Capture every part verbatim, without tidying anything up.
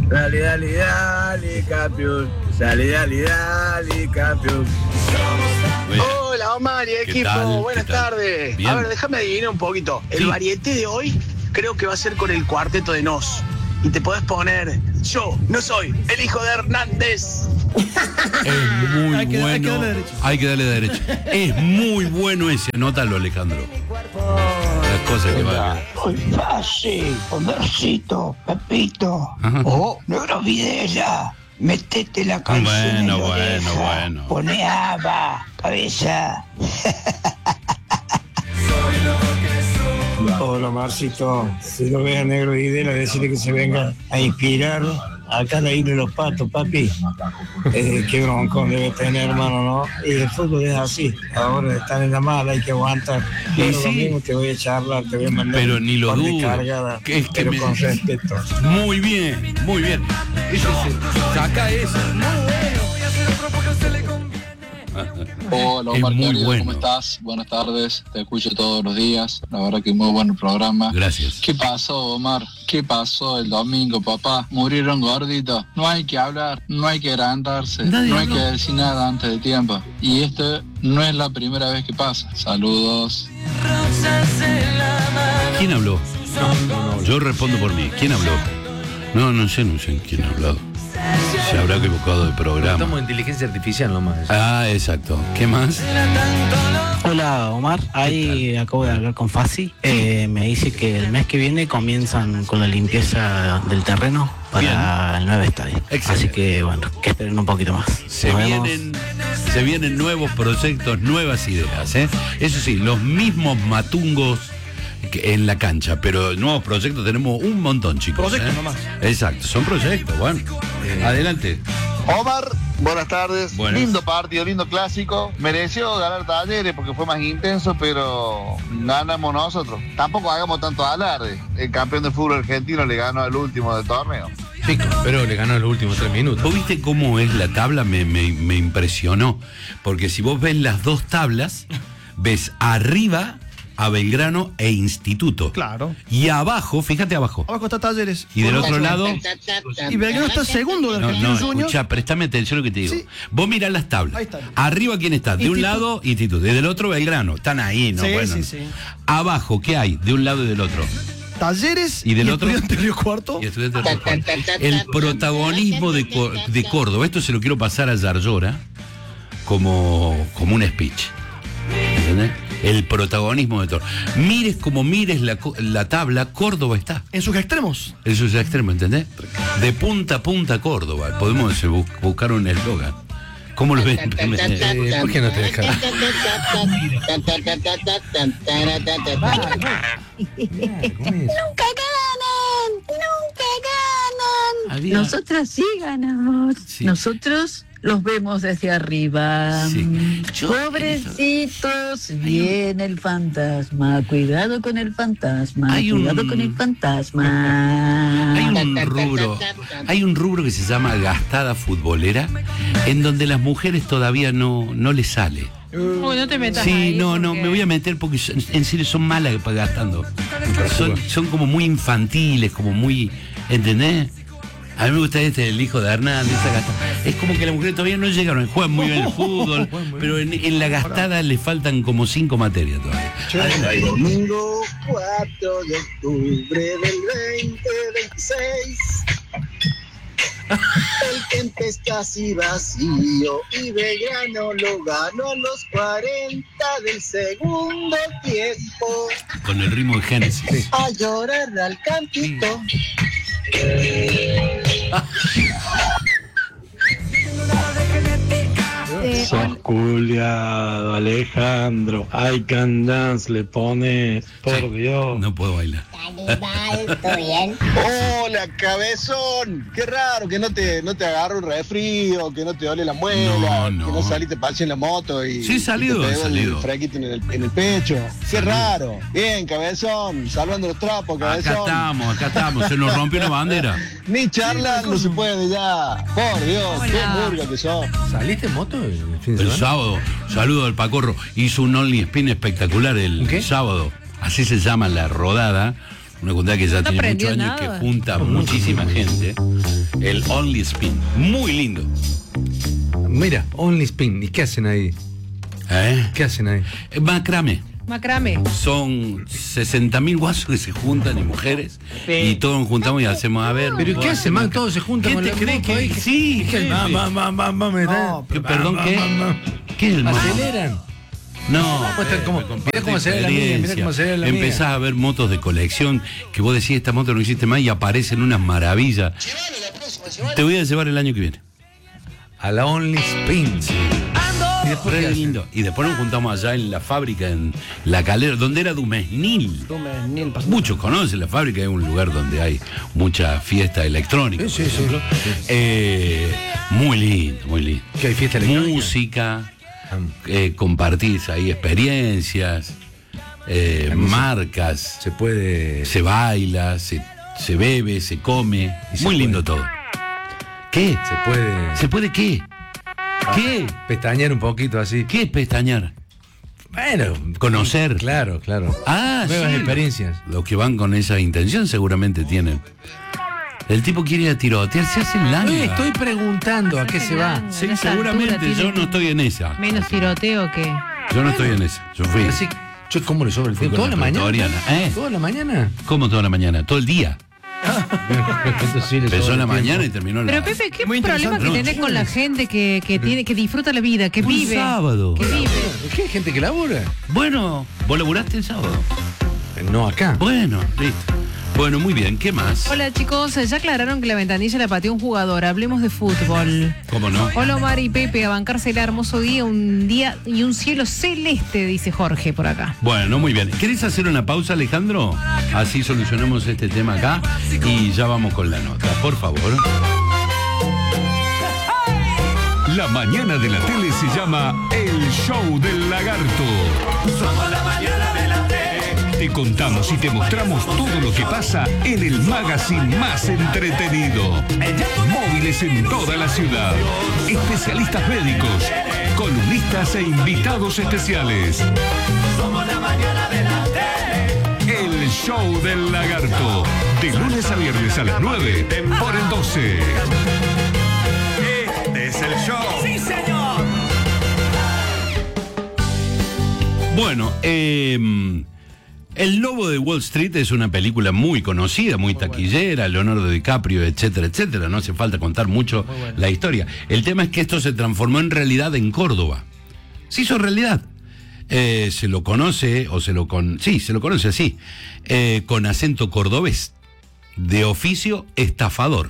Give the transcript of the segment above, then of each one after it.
Dale, dale, dale, campeón. Dale, dale, dale, campeón. Hola, Omar y equipo. Tal? Buenas tardes. Bien. A ver, déjame adivinar un poquito. El Sí. varieté de hoy creo que va a ser con el cuarteto de Nos. Y te podés poner, yo no soy el hijo de Hernández. Es muy Hay que- bueno. hay que darle derecho. Hay que darle derecho. Es muy bueno ese. Anótalo, Alejandro. Las cosas que va a Muy fácil, Homercito, Pepito. Ajá. Oh, Negro Videla, metete la canción Bueno, en la bueno, oreja. bueno. Pone aba, cabeza. Hola, Marcito. Si lo ves a Negro Videla, decirle que se venga a inspirar acá en la isla de los Patos, papi. Eh, qué broncón debe tener, hermano, ¿no? Y el fútbol es así. Ahora están en la mala, hay que aguantar. Y Pero sí. lo mismo te voy a charlar, te voy a mandar Pero ni lo un par de dudo. cargadas, Que es que pero me- con respeto. Muy bien, muy bien. Ese se saca eso. Hola Es Omar, muy querido, bueno. ¿cómo estás? Buenas tardes, te escucho todos los días, la verdad que muy buen programa. Gracias. ¿Qué pasó, Omar? ¿Qué pasó el domingo, papá? Murieron gorditos, no hay que hablar, no hay que agrandarse, Nadie no hay habló. que decir nada antes de tiempo. Y esto no es la primera vez que pasa. Saludos. ¿Quién habló? Yo respondo por mí. ¿Quién habló? No, no sé, no sé quién ha hablado. Se habrá equivocado de programa. Estamos en inteligencia artificial nomás. Ah, exacto. ¿Qué más? Hola Omar, ahí acabo de hablar con Fasi. Eh, me dice que el mes que viene comienzan con la limpieza del terreno para Bien. el nuevo estadio. Excelente. Así que bueno, que esperen un poquito más. Se Nos vemos. vienen, se vienen nuevos proyectos, nuevas ideas, ¿eh? Eso sí, los mismos matungos que en la cancha, pero nuevos proyectos tenemos un montón, chicos. Proyectos ¿eh? nomás. Exacto, son proyectos, bueno. Adelante. Omar, buenas tardes. Buenas. Lindo partido, lindo clásico. Mereció ganar Talleres porque fue más intenso, pero ganamos nosotros. Tampoco hagamos tanto alarde. El campeón de fútbol argentino le ganó al último del torneo. Pico, pero le ganó los últimos tres minutos. ¿Vos viste cómo es la tabla? Me, me, me impresionó. Porque si vos ves las dos tablas, ves arriba a Belgrano e Instituto. Claro. Y abajo, fíjate abajo. Abajo está Talleres. Y del otro lado... Y Belgrano está segundo de No, Argentino no, Juniors. escucha, préstame atención a lo que te digo. Sí. Vos mirás las tablas. Ahí está. Arriba, ¿quién está? De un Instituto. lado, Instituto. Y del otro, Belgrano. Están ahí, ¿no? Sí, Bueno. sí, sí. Abajo, ¿qué hay? De un lado y del otro. Talleres ¿Y del otro? Estudiantes Río Cuarto. Y Estudiantes de Río Cuarto. El protagonismo de, Co- de Córdoba. Esto se lo quiero pasar a Yarlora como, como un speech. ¿Entendés? El protagonismo de todo. Mires como mires la, co- la tabla, Córdoba está. En sus extremos. Eso es extremo, ¿entendés? De punta a punta Córdoba. Podemos eh, bu- buscar un eslogan. ¿Cómo lo ven? Eh, ¿Por qué no te dejas? Nunca ganan, nunca ganan. Había- Nosotras sí ganamos. Sí. Nosotros los vemos desde arriba. Sí. Yo- Pobrecitos, viene el fantasma. Cuidado con el fantasma. Hay un- Cuidado con el fantasma. Hay un rubro, hay un rubro que se llama gastada futbolera, en donde las mujeres todavía no, no les sale. Uy, no te metas Sí, ahí, no, no, porque- me voy a meter porque son- en serio son malas para gastando. Son, son como muy infantiles, como muy, ¿entendés? A mí me gusta este, el hijo de Hernández, esa gastada. Es como que las mujeres todavía no llegaron, juegan muy bien el fútbol, pero en, en la gastada le faltan como cinco materias todavía. Ay, domingo cuatro de octubre del veinte veintiséis. El Kempe está así vacío y Belgrano lo ganó a los cuarenta del segundo tiempo. Con el ritmo de Génesis. A llorar al campito. Sos culiado, Alejandro. I can dance, le pone. Por Dios. No puedo bailar. Hola, cabezón. Qué raro que no te, no te agarre un resfrío, que no te duele la muela, No, no. que no saliste parche en la moto y, Sí, he salido, y te he pegó salido. el fraquito en el, en el pecho. Qué Salido. raro. Bien, cabezón, salvando los trapos, cabezón. Acá estamos, acá estamos. Se nos rompió una bandera. Ni charla no se puede ya. Por Dios, qué murga que sos. ¿Saliste en moto el fin de El semana? sábado, saludo al Pacorro. Hizo un only spin espectacular el ¿Qué? sábado. Así se llama la rodada una juntada que ya No tiene aprendió muchos años, nada. que junta muchísima gente. El Only Spin, muy lindo. Mira, Only Spin. ¿Y qué hacen ahí? ¿Eh? ¿Qué hacen ahí? Eh, Macramé. Macrame. Son sesenta mil guasos que se juntan y mujeres. Sí. Y todos nos juntamos y hacemos a ver. ¿Pero qué hacen, man? Todos se juntan ¿Qué con te la crees moto que ahí? sí? ¿Qué? jefe. Va, va, va, va, va, me da- ¿Qué, perdón, ¿qué? ¿Qué es el moto? ¿Aceleran? No, Pues está como- Pepe, mirá cómo se ve la mía, experiencia. mirá cómo se ve la mía. Empezás a ver motos de colección que vos decís, esta moto no existe más y aparecen unas maravillas. Te voy a llevar el año que viene. A la Only Spin. Y después, ¿qué re hacen? lindo. Y después nos juntamos allá en la fábrica, en La Calera, donde era Dumesnil. Muchos conocen la fábrica, es un lugar donde hay mucha fiesta electrónica. Sí, por sí, ejemplo. sí. Eh, muy lindo, muy lindo. ¿Qué hay fiesta electrónica? Música, eh, compartís ahí experiencias, eh, marcas. Se puede. Se baila, se, se bebe, se come. Y se Muy puede. lindo todo. ¿Qué? Se puede. ¿Se puede qué? ¿Qué? Pestañear un poquito así. ¿Qué es pestañear? Bueno, Conocer. claro, claro. Ah, Nuevas sí. experiencias. Los que van con esa intención seguramente tienen. El tipo quiere ir a tirotear, se hace langa. Oye, estoy preguntando a qué se va. Sí, En esa seguramente. altura Yo tiene no estoy en esa. Menos tiroteo que. Yo no estoy en esa. Yo fui. Así, yo, ¿cómo le sobra el Fui tiempo? con ¿Toda la la mañana? pretoriana, ¿eh? ¿Toda la mañana? ¿Cómo toda la mañana? Todo el día. Entonces sí le Empezó sobra en la el tiempo. mañana y terminó en la. Pero Pepe, ¿qué Muy problema que interesante. tenés con la gente que, que tiene, que disfruta la vida, que Un vive? sábado. Que vive. ¿Qué hay gente que labura? Bueno, ¿vos laburaste el sábado? No acá. Bueno, listo. Bueno, muy bien. ¿Qué más? Hola chicos, ya aclararon que la ventanilla la pateó un jugador. Hablemos de fútbol. ¿Cómo no? Hola Omar y Pepe, a bancarse el hermoso día, un día y un cielo celeste, dice Jorge por acá. Bueno, muy bien. ¿Querés hacer una pausa, Alejandro? Así solucionamos este tema acá y ya vamos con la nota. Por favor. La mañana de la tele se llama El Show del Lagarto. Somos la mañana de la tele. Te contamos y te mostramos todo lo que pasa en el magazine más entretenido. Móviles en toda la ciudad. Especialistas médicos, columnistas e invitados especiales. Somos la mañana de la tele. El Show del Lagarto. De lunes a viernes a las nueve por el doce. Este es el show. Sí, señor. Bueno, eh, El Lobo de Wall Street es una película muy conocida, muy taquillera, Leonardo DiCaprio, etcétera, etcétera. No hace falta contar mucho la historia. El tema es que esto se transformó en realidad en Córdoba. Se hizo realidad. Eh, se lo conoce, o se lo con... Sí, se lo conoce así, eh, con acento cordobés, de oficio estafador.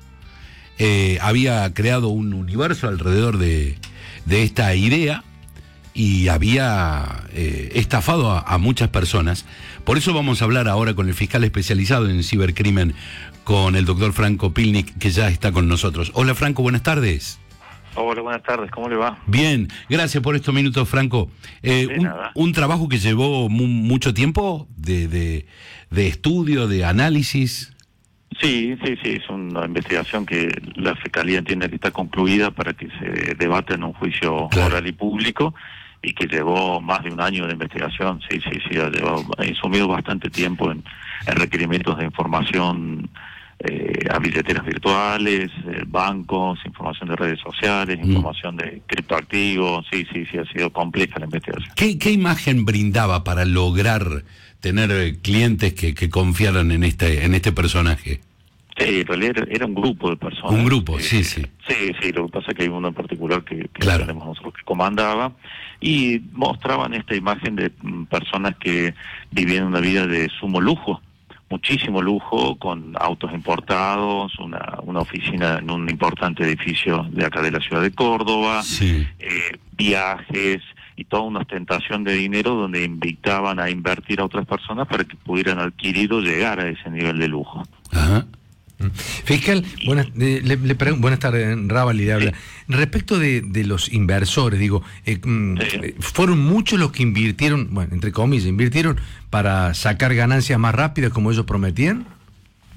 Eh, había creado un universo alrededor de, de esta idea y había eh, estafado a, a muchas personas. Por eso vamos a hablar ahora con el fiscal especializado en cibercrimen, con el doctor Franco Pilnik, que ya está con nosotros. Hola Franco, buenas tardes. Hola, buenas tardes, ¿cómo le va? Bien, gracias por estos minutos, Franco. Eh, De un, nada. un trabajo que llevó mu- mucho tiempo de, de, de estudio, de análisis. Sí, sí, sí, es una investigación que la Fiscalía entiende que está concluida para que se debata en un juicio oral y público y que llevó más de un año de investigación. Sí, sí, sí, ha, llevado, ha insumido bastante tiempo en, en requerimientos de información eh, a billeteras virtuales, eh, bancos, información de redes sociales, Mm. información de criptoactivos. Sí, sí, sí, ha sido compleja la investigación. ¿Qué, qué imagen brindaba para lograr tener eh, clientes que, que confiaran en este, en este personaje? Sí, en realidad era, era un grupo de personas. Un grupo, eh, sí, sí. Sí, sí, lo que pasa es que hay uno en particular que, que Claro. tenemos nosotros que comandaba y mostraban esta imagen de mm, personas que vivían una vida de sumo lujo, muchísimo lujo, con autos importados, una, una oficina en un importante edificio de acá de la ciudad de Córdoba, Sí. eh, viajes y toda una ostentación de dinero donde invitaban a invertir a otras personas para que pudieran adquirir o llegar a ese nivel de lujo. Ajá. Fiscal, buenas, eh, le, le pregun- buenas tardes, Rábali le habla. Respecto de, de los inversores, digo, eh, mm, eh, ¿fueron muchos los que invirtieron, bueno, entre comillas, invirtieron para sacar ganancias más rápidas como ellos prometían?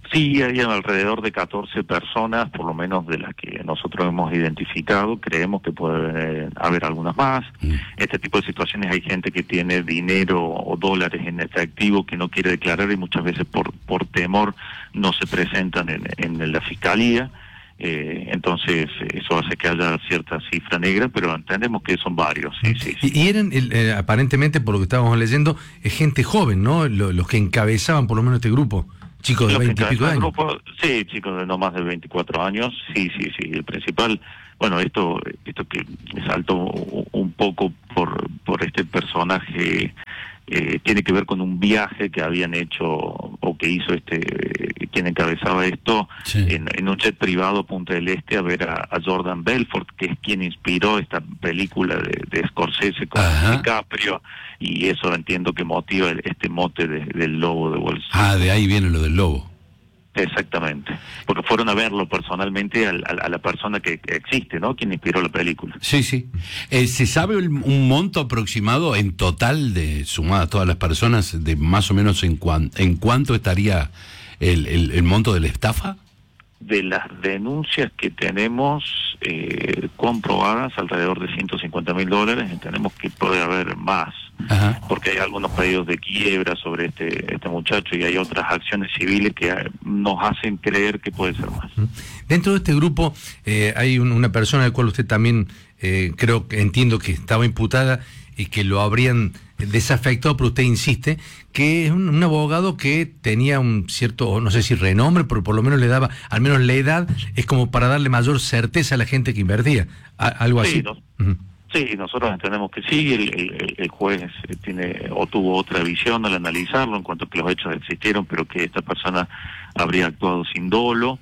Sí, hay alrededor de catorce personas, por lo menos de las que nosotros hemos identificado. Creemos que puede haber algunas más. Mm. Este tipo de situaciones hay gente que tiene dinero o dólares en efectivo que no quiere declarar y muchas veces por por temor no se presentan en, en la fiscalía. Eh, entonces eso hace que haya cierta cifra negra, pero entendemos que son varios. Sí, sí, sí. Y, y eran, eh, aparentemente, por lo que estábamos leyendo, eh, gente joven, ¿no? Los, los que encabezaban por lo menos este grupo. Chicos de veinte y pico de años. Grupo, sí, chicos de no más de veinticuatro años, sí, sí, sí. El principal, bueno, esto esto que me saltó un poco por por este personaje, eh, tiene que ver con un viaje que habían hecho, o que hizo este, eh, quien encabezaba esto, sí. en, en un jet privado a Punta del Este a ver a, a Jordan Belfort, que es quien inspiró esta película de, de Scorsese con Ajá. DiCaprio. Y eso entiendo que motiva el, este mote de, del lobo de Wall Street. Ah, de ahí viene lo del lobo. Exactamente, porque fueron a verlo personalmente a, a, a la persona que, que existe, ¿no? Quien inspiró la película. Sí, sí. Eh, ¿Se sabe un monto aproximado en total, de sumada a todas las personas, de más o menos en, cuan, en cuánto estaría el, el, el monto de la estafa? De las denuncias que tenemos eh, comprobadas, alrededor de ciento cincuenta mil dólares, entendemos que puede haber más. Ajá. Porque hay algunos pedidos de quiebra sobre este este muchacho y hay otras acciones civiles que nos hacen creer que puede ser más. Dentro de este grupo eh, hay un, una persona al cual usted también eh, creo que entiendo que estaba imputada y que lo habrían desafectado, pero usted insiste que es un, un abogado que tenía un cierto, no sé si renombre, pero por lo menos le daba, al menos la edad, es como para darle mayor certeza a la gente que invertía, a, algo sí, así. No. Uh-huh. Sí, nosotros entendemos que sí, el, el, el juez tiene o tuvo otra visión al analizarlo en cuanto a que los hechos existieron, pero que esta persona habría actuado sin dolo.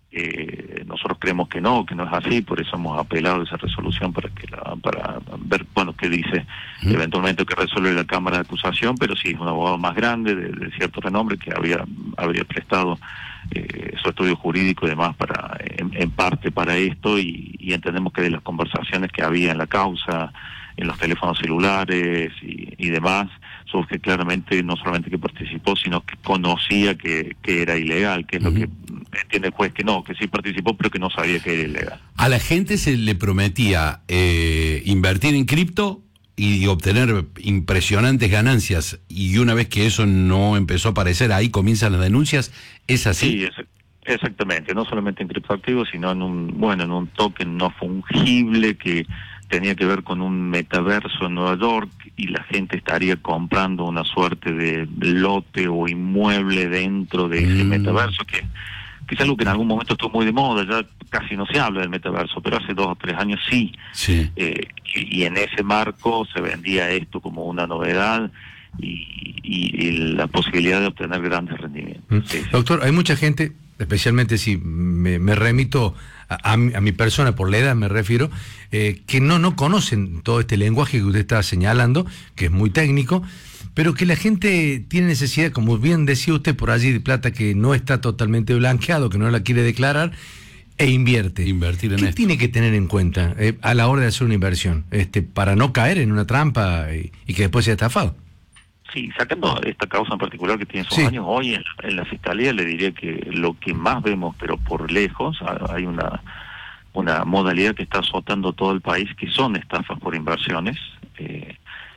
Eh, nosotros creemos que no, que no es así, por eso hemos apelado a esa resolución para que la, para ver, bueno, qué dice ¿Mm? eventualmente que resuelve la Cámara de Acusación, pero sí es un abogado más grande, de, de cierto renombre, que había habría prestado eh, su estudio jurídico y demás para en, en parte para esto, y, y entendemos que de las conversaciones que había en la causa, en los teléfonos celulares y, y demás, surge claramente no solamente que participó, sino que conocía que, que era ilegal, que es uh-huh. lo que entiende el juez, que no, que sí participó, pero que no sabía que era ilegal. A la gente se le prometía eh, invertir en cripto y obtener impresionantes ganancias, y una vez que eso no empezó a aparecer, ahí comienzan las denuncias, ¿es así? Sí, es, exactamente, no solamente en criptoactivos, sino en un, bueno, en un token no fungible que tenía que ver con un metaverso en Nueva York, y la gente estaría comprando una suerte de lote o inmueble dentro de ese mm. metaverso, que, que es algo que en algún momento estuvo muy de moda, ya casi no se habla del metaverso, pero hace dos o tres años sí. sí. Eh, y, y en ese marco se vendía esto como una novedad y, y, y la posibilidad de obtener grandes rendimientos. Mm. Sí, sí. Doctor, hay mucha gente, especialmente si me, me remito a, a, mi, a mi persona, por la edad me refiero, eh, que no, no conocen todo este lenguaje que usted está señalando, que es muy técnico, pero que la gente tiene necesidad, como bien decía usted, por allí de plata que no está totalmente blanqueado, que no la quiere declarar, e invierte. Invertir en ¿Qué esto tiene que tener en cuenta eh, a la hora de hacer una inversión, este, para no caer en una trampa y, y que después sea estafado? Sí, sacando esta causa en particular que tiene sus sí. años, hoy en, en la Fiscalía le diría que lo que más vemos, pero por lejos, hay una una modalidad que está azotando todo el país, que son estafas por inversiones, eh,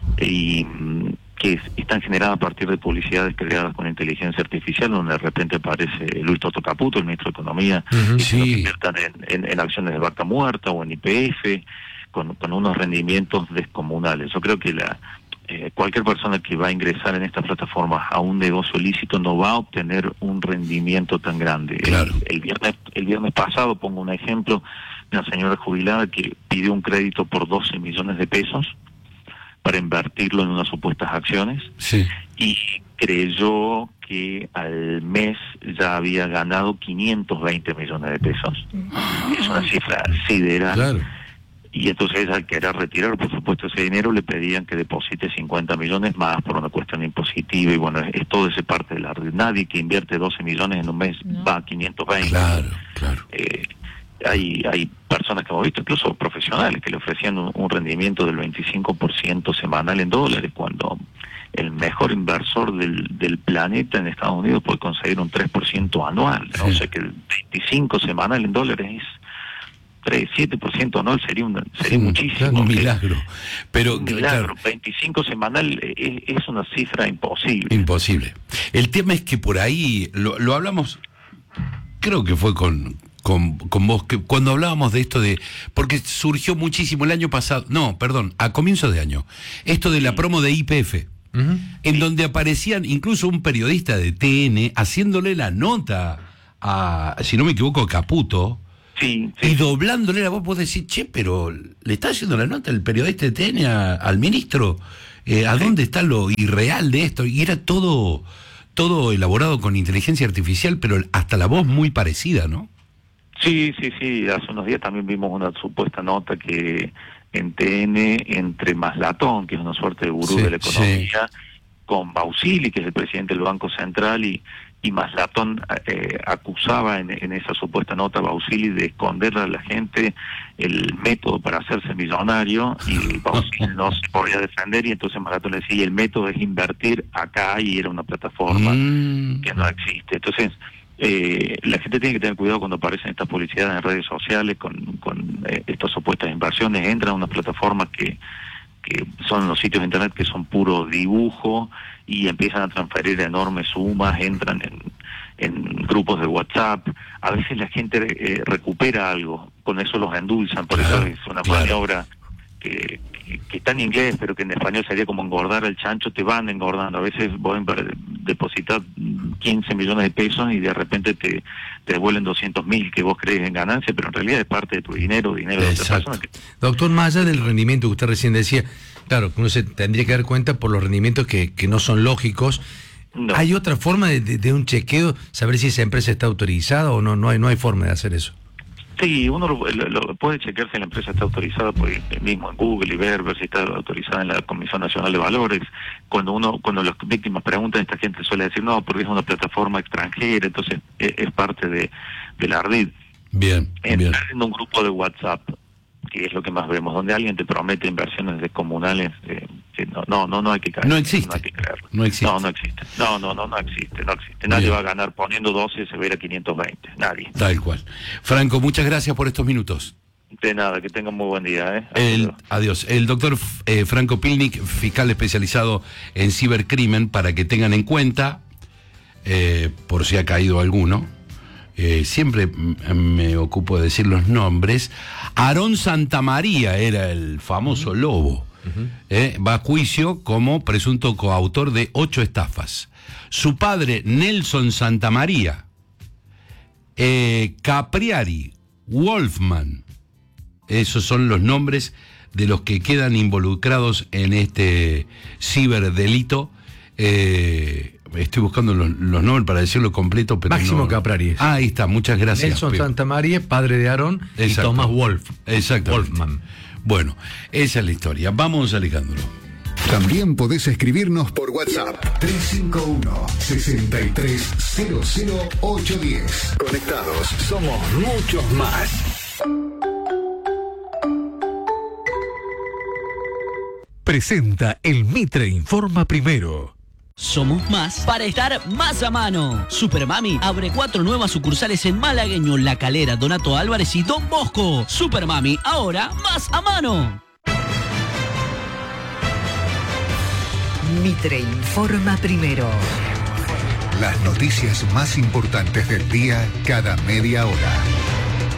y que están generadas a partir de publicidades creadas con inteligencia artificial, donde de repente aparece Luis Toto Caputo, el ministro de Economía, uh-huh, y sí. se inviertan en, en, en acciones de vaca muerta o en I P F, con, con unos rendimientos descomunales. Yo creo que la Eh, cualquier persona que va a ingresar en estas plataformas a un negocio ilícito no va a obtener un rendimiento tan grande. Claro. El, el viernes el viernes pasado, pongo un ejemplo, de una señora jubilada que pidió un crédito por doce millones de pesos para invertirlo en unas supuestas acciones, sí. y creyó que al mes ya había ganado quinientos veinte millones de pesos. Ah. Es una cifra sideral. Claro. Y entonces al querer retirar, por supuesto, ese dinero, le pedían que deposite cincuenta millones más por una cuestión impositiva, y bueno, es, es todo ese parte de la red. Nadie que invierte doce millones en un mes no. va a quinientos veinte. Claro, claro. Eh, hay hay personas que hemos visto, incluso profesionales, que le ofrecían un, un rendimiento del veinticinco por ciento semanal en dólares, cuando el mejor inversor del, del planeta en Estados Unidos puede conseguir un tres por ciento anual. Sí. O sea que el veinticinco semanal en dólares es tres, siete por ciento anual, sería, un, sería sí, muchísimo. Un milagro. Pero, un milagro. Claro, veinticinco semanal es, es una cifra imposible. Imposible. El tema es que por ahí, lo, lo hablamos, creo que fue con... Con, con vos, que cuando hablábamos de esto de... Porque surgió muchísimo el año pasado, no, perdón, a comienzos de año, esto de la promo de Y P F, uh-huh. en sí. donde aparecían incluso un periodista de T N haciéndole la nota a, si no me equivoco, a Caputo, sí, sí. y doblándole la voz. Vos decís, che, pero le está haciendo la nota el periodista de T N a, al ministro, eh, ¿a sí. dónde está lo irreal de esto? Y era todo, todo elaborado con inteligencia artificial, pero hasta la voz muy parecida, ¿no? Sí, sí, sí, hace unos días también vimos una supuesta nota que en T N entre Maslatón, que es una suerte de gurú sí, de la economía, sí. con Bausili, que es el presidente del Banco Central, y, y Maslatón eh, acusaba en, en esa supuesta nota a Bausili de esconderle a la gente el método para hacerse millonario, y Bausili no se podía defender, y entonces Maslatón le decía, el método es invertir acá, y era una plataforma mm. que no existe. Entonces... Eh, la gente tiene que tener cuidado cuando aparecen estas publicidades en redes sociales con, con eh, estas supuestas inversiones. Entran a unas plataformas que, que son los sitios de internet que son puro dibujo y empiezan a transferir enormes sumas, entran en, en grupos de WhatsApp. A veces la gente eh, recupera algo, con eso los endulzan, por claro, eso es una claro. maniobra que, que, que está en inglés, pero que en español sería como engordar al chancho. Te van engordando. A veces vos depositar quince millones de pesos y de repente te, te devuelven doscientos mil que vos crees en ganancia, pero en realidad es parte de tu dinero, dinero de otra persona. Que... Doctor, más allá del rendimiento que usted recién decía, claro, uno se tendría que dar cuenta por los rendimientos que, que no son lógicos. No. ¿Hay otra forma de, de, de un chequeo, saber si esa empresa está autorizada o no? No hay, no hay forma de hacer eso. Sí, uno lo, lo, lo puede chequear si la empresa está autorizada por el mismo en Google y ver, ver si está autorizada en la Comisión Nacional de Valores. Cuando uno, cuando las víctimas preguntan, esta gente suele decir no, porque es una plataforma extranjera, entonces es, es parte de, de la Ardid. Bien, Entrar bien. en un grupo de WhatsApp, que es lo que más vemos, donde alguien te promete inversiones descomunales, eh, que no, no, no, no hay que caer. No existe. No hay que creerlo. No existe. No, no existe. No, no, no, no existe, no existe. Nadie bien. va a ganar poniendo doce, se va a ir a quinientos veinte. Nadie. Tal cual. Franco, muchas gracias por estos minutos. De nada, que tengan muy buen día. ¿eh? El, adiós. El doctor eh, Franco Pilnik, fiscal especializado en cibercrimen, para que tengan en cuenta, eh, por si ha caído alguno, eh, siempre me ocupo de decir los nombres. Aarón Santamaría era el famoso lobo. Uh-huh. eh, va a juicio como presunto coautor de ocho estafas. Su padre, Nelson Santamaría, eh, Capriari, Wolfman, esos son los nombres de los que quedan involucrados en este ciberdelito. Eh, estoy buscando los, los nombres para decirlo completo, pero Máximo no... Capriari. Ah, ahí está, muchas gracias. Nelson Santamaría, padre de Aarón, y Thomas Wolf. Exacto. Wolfman. Bueno, esa es la historia. Vamos, Alejandro. También podés escribirnos por WhatsApp tres cinco uno, seis tres cero cero ocho uno cero. Conectados, somos muchos más. Presenta el Mitre Informa Primero. Somos más para estar más a mano. Supermami abre cuatro nuevas sucursales en Malagueño, La Calera, Donato Álvarez y Don Bosco. Supermami, ahora más a mano. Mitre Informa Primero. Las noticias más importantes del día cada media hora.